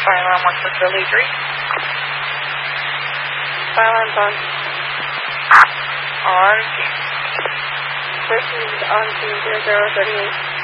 Alarm 1 for Philly 3. Alarm's on. On scene. Person is on scene 0038.